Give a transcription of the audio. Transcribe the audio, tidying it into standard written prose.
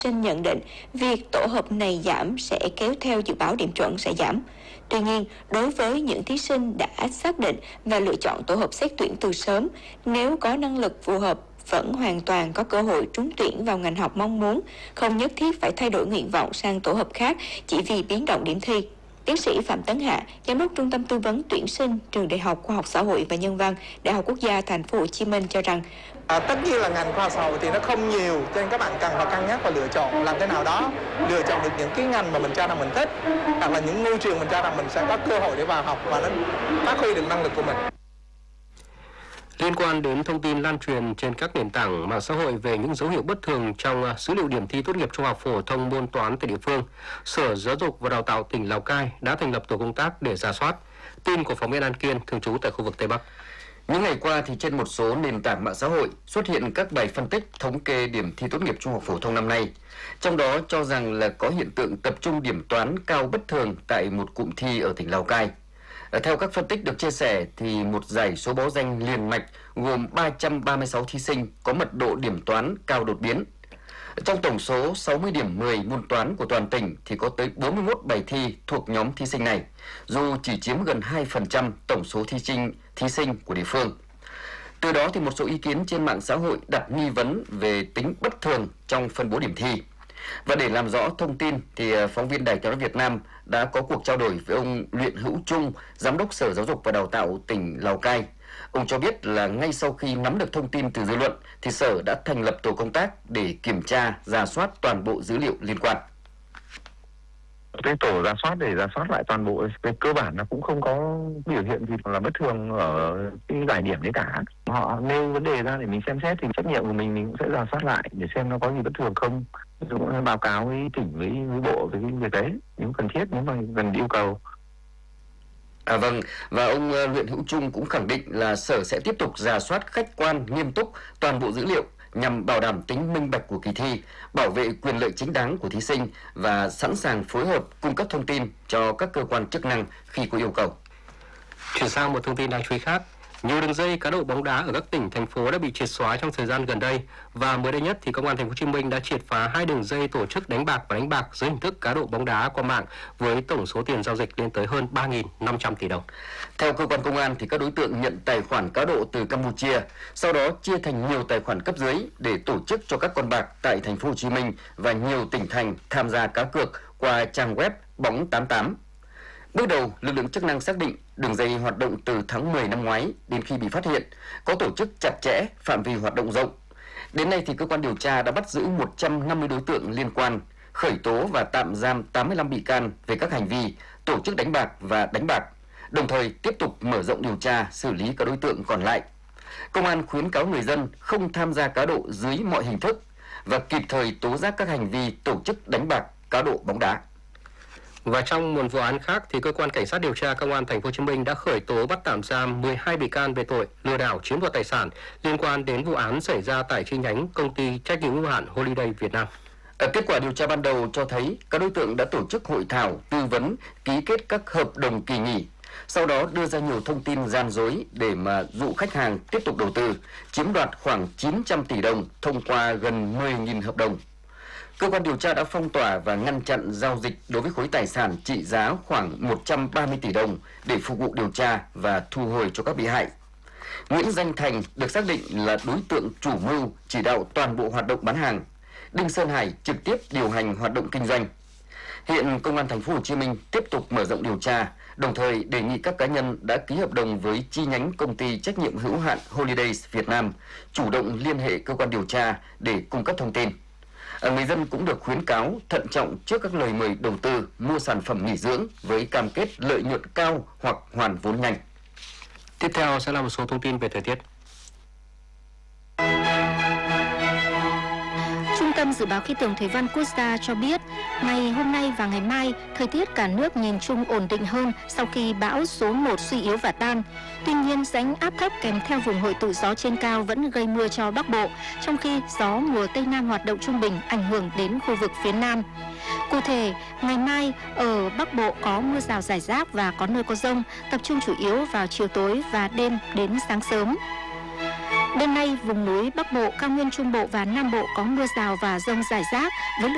Sinh nhận định việc tổ hợp này giảm sẽ kéo theo dự báo điểm chuẩn sẽ giảm. Tuy nhiên, đối với những thí sinh đã xác định và lựa chọn tổ hợp xét tuyển từ sớm, nếu có năng lực phù hợp vẫn hoàn toàn có cơ hội trúng tuyển vào ngành học mong muốn, không nhất thiết phải thay đổi nguyện vọng sang tổ hợp khác chỉ vì biến động điểm thi. Tiến sĩ Phạm Tấn Hạ, Giám đốc Trung tâm Tư vấn Tuyển sinh Trường Đại học Khoa học Xã hội và Nhân văn, Đại học Quốc gia Thành phố Hồ Chí Minh cho rằng tất nhiên là ngành khoa học xã hội thì nó không nhiều, cho nên các bạn cần phải cân nhắc và lựa chọn làm thế nào đó lựa chọn được những cái ngành mà mình cho rằng mình thích, hoặc là những môi trường mình cho rằng mình sẽ có cơ hội để vào học và nó phát huy được năng lực của mình. Liên quan đến thông tin lan truyền trên các nền tảng mạng xã hội về những dấu hiệu bất thường trong dữ liệu điểm thi tốt nghiệp trung học phổ thông môn toán tại địa phương, Sở Giáo dục và Đào tạo tỉnh Lào Cai đã thành lập tổ công tác để rà soát. Tin của phóng viên An Kiên thường trú tại khu vực Tây Bắc. Những ngày qua thì trên một số nền tảng mạng xã hội xuất hiện các bài phân tích thống kê điểm thi tốt nghiệp trung học phổ thông năm nay. Trong đó cho rằng là có hiện tượng tập trung điểm toán cao bất thường tại một cụm thi ở tỉnh Lào Cai. Theo các phân tích được chia sẻ thì một dãy số báo danh liền mạch gồm 336 thí sinh có mật độ điểm toán cao đột biến. Trong tổng số 60 điểm 10 môn toán của toàn tỉnh thì có tới 41 bài thi thuộc nhóm thí sinh này, dù chỉ chiếm gần 2% tổng số thí sinh của địa phương. Từ đó thì một số ý kiến trên mạng xã hội đặt nghi vấn về tính bất thường trong phân bố điểm thi. Và để làm rõ thông tin thì phóng viên Đài Tiếng nói Việt Nam đã có cuộc trao đổi với ông Luyện Hữu Trung, Giám đốc Sở Giáo dục và Đào tạo tỉnh Lào Cai. Ông cho biết là ngay sau khi nắm được thông tin từ dư luận thì Sở đã thành lập tổ công tác để kiểm tra, rà soát toàn bộ dữ liệu liên quan. Cái tổ rà soát để rà soát lại toàn bộ, về cơ bản là cũng không có biểu hiện gì là bất thường ở cái giải điểm đấy cả. Họ nêu vấn đề ra để mình xem xét thì trách nhiệm của mình cũng sẽ rà soát lại để xem nó có gì bất thường không. Cũng báo cáo với tỉnh với bộ về cái việc đấy nếu cần thiết, nếu mà cần yêu cầu. Vâng, và ông Luyện Hữu Trung cũng khẳng định là Sở sẽ tiếp tục rà soát khách quan, nghiêm túc toàn bộ dữ liệu nhằm bảo đảm tính minh bạch của kỳ thi, bảo vệ quyền lợi chính đáng của thí sinh và sẵn sàng phối hợp cung cấp thông tin cho các cơ quan chức năng khi có yêu cầu. Chuyển sang một thông tin đáng chú ý khác. Nhiều đường dây cá độ bóng đá ở các tỉnh, thành phố đã bị triệt xóa trong thời gian gần đây, và mới đây nhất thì Công an Thành phố Hồ Chí Minh đã triệt phá 2 đường dây tổ chức đánh bạc và đánh bạc dưới hình thức cá độ bóng đá qua mạng với tổng số tiền giao dịch lên tới hơn 3.500 tỷ đồng. Theo cơ quan công an thì các đối tượng nhận tài khoản cá độ từ Campuchia, sau đó chia thành nhiều tài khoản cấp dưới để tổ chức cho các con bạc tại Thành phố Hồ Chí Minh và nhiều tỉnh thành tham gia cá cược qua trang web Bóng 88. Bước đầu, lực lượng chức năng xác định đường dây hoạt động từ tháng 10 năm ngoái đến khi bị phát hiện, có tổ chức chặt chẽ, phạm vi hoạt động rộng. Đến nay thì cơ quan điều tra đã bắt giữ 150 đối tượng liên quan, khởi tố và tạm giam 85 bị can về các hành vi tổ chức đánh bạc và đánh bạc, đồng thời tiếp tục mở rộng điều tra, xử lý các đối tượng còn lại. Công an khuyến cáo người dân không tham gia cá độ dưới mọi hình thức và kịp thời tố giác các hành vi tổ chức đánh bạc, cá độ bóng đá. Và trong một vụ án khác thì cơ quan cảnh sát điều tra Công an Thành phố Hồ Chí Minh đã khởi tố bắt tạm giam 12 bị can về tội lừa đảo chiếm đoạt tài sản liên quan đến vụ án xảy ra tại chi nhánh công ty trách nhiệm hữu hạn Holiday Việt Nam. Kết quả điều tra ban đầu cho thấy các đối tượng đã tổ chức hội thảo, tư vấn, ký kết các hợp đồng kỳ nghỉ, sau đó đưa ra nhiều thông tin gian dối để mà dụ khách hàng tiếp tục đầu tư, chiếm đoạt khoảng 900 tỷ đồng thông qua gần 10.000 hợp đồng. Cơ quan điều tra đã phong tỏa và ngăn chặn giao dịch đối với khối tài sản trị giá khoảng 130 tỷ đồng để phục vụ điều tra và thu hồi cho các bị hại. Nguyễn Danh Thành được xác định là đối tượng chủ mưu chỉ đạo toàn bộ hoạt động bán hàng. Đinh Sơn Hải trực tiếp điều hành hoạt động kinh doanh. Hiện Công an Thành phố Hồ Chí Minh tiếp tục mở rộng điều tra, đồng thời đề nghị các cá nhân đã ký hợp đồng với chi nhánh công ty trách nhiệm hữu hạn Holidays Việt Nam chủ động liên hệ cơ quan điều tra để cung cấp thông tin. Người dân cũng được khuyến cáo thận trọng trước các lời mời đầu tư mua sản phẩm nghỉ dưỡng với cam kết lợi nhuận cao hoặc hoàn vốn nhanh. Tiếp theo sẽ là một số thông tin về thời tiết. Trung tâm Dự báo Khí tượng Thủy văn Quốc gia cho biết, ngày hôm nay và ngày mai, thời tiết cả nước nhìn chung ổn định hơn sau khi bão số 1 suy yếu và tan. Tuy nhiên, rãnh áp thấp kèm theo vùng hội tụ gió trên cao vẫn gây mưa cho Bắc Bộ, trong khi gió mùa Tây Nam hoạt động trung bình ảnh hưởng đến khu vực phía Nam. Cụ thể, ngày mai ở Bắc Bộ có mưa rào rải rác và có nơi có dông, tập trung chủ yếu vào chiều tối và đêm đến sáng sớm. Đêm nay, vùng núi Bắc Bộ, cao nguyên Trung Bộ và Nam Bộ có mưa rào và dông rải rác với lượng